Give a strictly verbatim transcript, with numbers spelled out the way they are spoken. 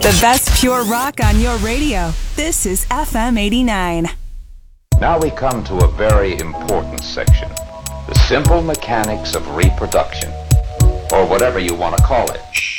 The best pure rock on your radio. This is F M eighty-nine. Now we come to a very important section. The simple mechanics of reproduction, or whatever you want to call it.